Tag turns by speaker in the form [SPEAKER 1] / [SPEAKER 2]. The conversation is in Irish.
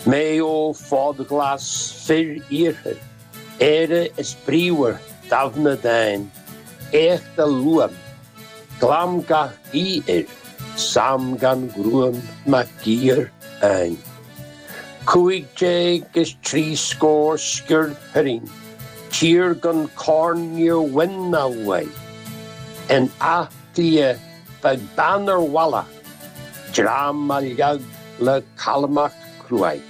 [SPEAKER 1] May o fod glas fyr irhe, ere is briwer davna dain, echt a luam, glam gach gier, sam gan gruam ma gier ein. Cuig jeg is 3 score skird herring, cheer gun corn near win away, en achtie by banner walla, dram al jag le kalmach cruai.